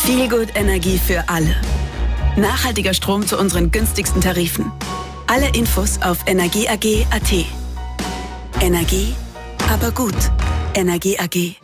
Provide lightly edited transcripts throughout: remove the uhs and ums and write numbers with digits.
Feelgood-Energie für alle. Nachhaltiger Strom zu unseren günstigsten Tarifen. Alle Infos auf energie.at. Energie, aber gut. Energie AG.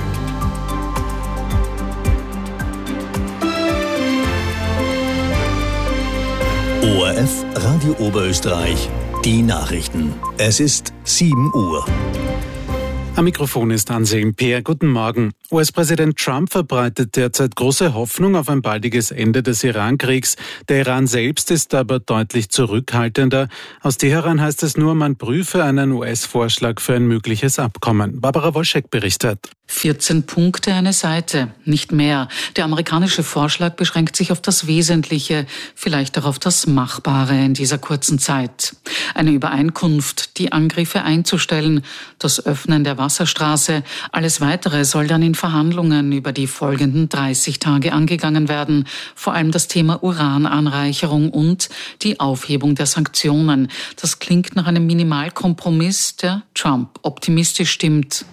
ORF Radio Oberösterreich, die Nachrichten. Es ist 7 Uhr. Am Mikrofon ist Anselm Peer. Guten Morgen. US-Präsident Trump verbreitet derzeit große Hoffnung auf ein baldiges Ende des Iran-Kriegs. Der Iran selbst ist aber deutlich zurückhaltender. Aus Teheran heißt es nur, man prüfe einen US-Vorschlag für ein mögliches Abkommen. Barbara Wolschek berichtet. 14 Punkte, eine Seite, nicht mehr. Der amerikanische Vorschlag beschränkt sich auf das Wesentliche, vielleicht auch auf das Machbare in dieser kurzen Zeit. Eine Übereinkunft, die Angriffe einzustellen, das Öffnen der Wasserstraße, alles Weitere soll dann in Verhandlungen über die folgenden 30 Tage angegangen werden. Vor allem das Thema Urananreicherung und die Aufhebung der Sanktionen. Das klingt nach einem Minimalkompromiss, der Trump optimistisch stimmt.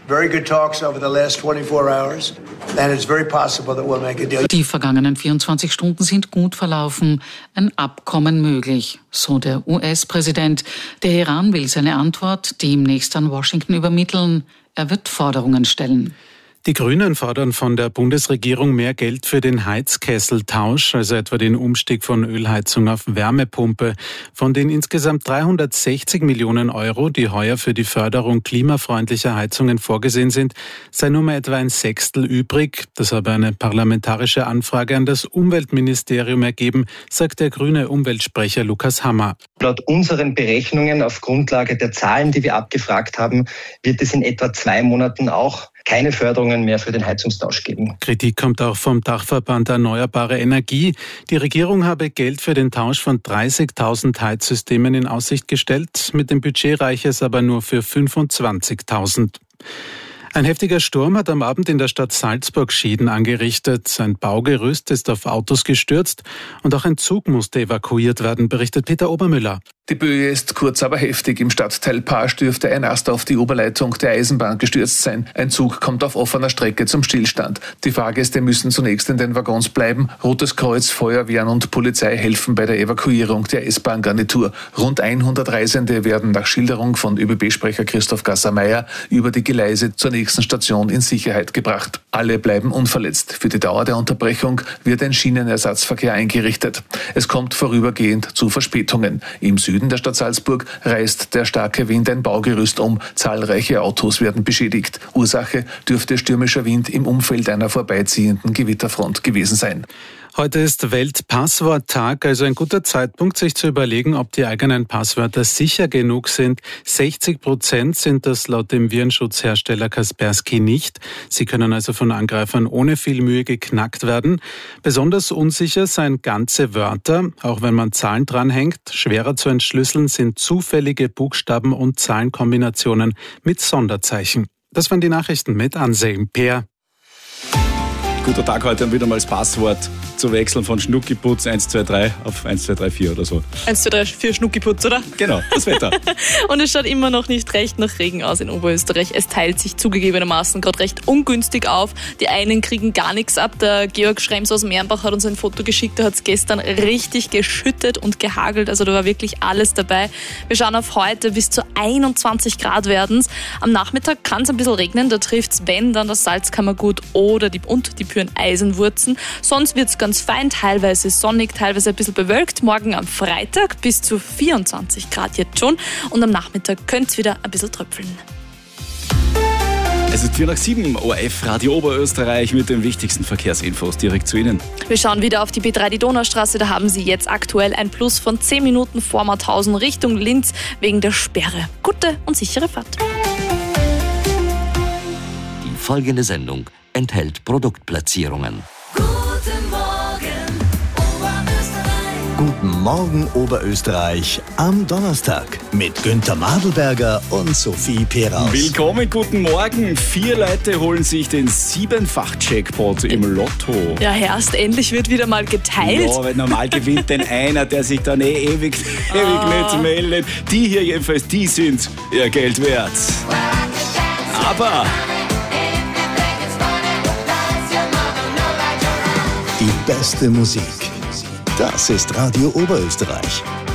Die vergangenen 24 Stunden sind gut verlaufen. Ein Abkommen möglich, so der US-Präsident. Der Iran will seine Antwort demnächst an Washington übermitteln. Er wird Forderungen stellen. Die Grünen fordern von der Bundesregierung mehr Geld für den Heizkesseltausch, also etwa den Umstieg von Ölheizung auf Wärmepumpe. Von den insgesamt 360 Millionen Euro, die heuer für die Förderung klimafreundlicher Heizungen vorgesehen sind, sei nur mehr etwa ein Sechstel übrig. Das habe eine parlamentarische Anfrage an das Umweltministerium ergeben, sagt der grüne Umweltsprecher Lukas Hammer. Laut unseren Berechnungen auf Grundlage der Zahlen, die wir abgefragt haben, wird es in etwa 2 Monaten auch keine Förderungen mehr für den Heizungstausch geben. Kritik kommt auch vom Dachverband Erneuerbare Energie. Die Regierung habe Geld für den Tausch von 30.000 Heizsystemen in Aussicht gestellt. Mit dem Budget reiche es aber nur für 25.000. Ein heftiger Sturm hat am Abend in der Stadt Salzburg Schäden angerichtet. Ein Baugerüst ist auf Autos gestürzt und auch ein Zug musste evakuiert werden, berichtet Peter Obermüller. Die Böe ist kurz, aber heftig. Im Stadtteil Paasch dürfte ein Ast auf die Oberleitung der Eisenbahn gestürzt sein. Ein Zug kommt auf offener Strecke zum Stillstand. Die Fahrgäste müssen zunächst in den Waggons bleiben. Rotes Kreuz, Feuerwehren und Polizei helfen bei der Evakuierung der S-Bahn-Garnitur. Rund 100 Reisende werden nach Schilderung von ÖBB-Sprecher Christoph Gasser-Meyer über die Gleise zur nächsten Station in Sicherheit gebracht. Alle bleiben unverletzt. Für die Dauer der Unterbrechung wird ein Schienenersatzverkehr eingerichtet. Es kommt vorübergehend zu Verspätungen. Im Süden der Stadt Salzburg reißt der starke Wind ein Baugerüst um. Zahlreiche Autos werden beschädigt. Ursache dürfte stürmischer Wind im Umfeld einer vorbeiziehenden Gewitterfront gewesen sein. Heute ist Weltpassworttag, also ein guter Zeitpunkt, sich zu überlegen, ob die eigenen Passwörter sicher genug sind. 60% sind das laut dem Virenschutzhersteller Kaspersky nicht. Sie können also von Angreifern ohne viel Mühe geknackt werden. Besonders unsicher seien ganze Wörter, auch wenn man Zahlen dranhängt. Schwerer zu entschlüsseln sind zufällige Buchstaben- und Zahlenkombinationen mit Sonderzeichen. Das waren die Nachrichten mit Anselm Peer. Guter Tag heute, wieder mal das Passwort zu wechseln von Schnuckiputz 123 auf 1234 oder so. 123 Schnuckiputz, oder? Genau, das Wetter. Und es schaut immer noch nicht recht nach Regen aus in Oberösterreich. Es teilt sich zugegebenermaßen gerade recht ungünstig auf. Die einen kriegen gar nichts ab. Der Georg Schrems aus Mernbach hat uns ein Foto geschickt. Da hat es gestern richtig geschüttet und gehagelt. Also da war wirklich alles dabei. Wir schauen auf heute, bis zu 21 Grad werden es. Am Nachmittag kann es ein bisschen regnen. Da trifft es, wenn, dann das Salzkammergut oder die Püren Eisenwurzen. Sonst wird es ganz fein, teilweise sonnig, teilweise ein bisschen bewölkt. Morgen am Freitag bis zu 24 Grad jetzt schon. Und am Nachmittag könnte es wieder ein bisschen tröpfeln. Es ist 6:04, ORF Radio Oberösterreich mit den wichtigsten Verkehrsinfos direkt zu Ihnen. Wir schauen wieder auf die B3, die Donaustraße. Da haben Sie jetzt aktuell ein Plus von 10 Minuten vor Mauthausen Richtung Linz wegen der Sperre. Gute und sichere Fahrt. Die folgende Sendung enthält Produktplatzierungen. Guten Morgen Oberösterreich am Donnerstag mit Günther Madelberger und Sophie Peraus. Willkommen, guten Morgen. 4 Leute holen sich den 7-fach-Jackpot im Lotto. Ja, erst endlich wird wieder mal geteilt. Ja, weil normal gewinnt denn einer, der sich dann ewig nicht meldet. Die hier jedenfalls, die sind ihr Geld wert. Aber Die beste Musik. Das ist Radio Oberösterreich.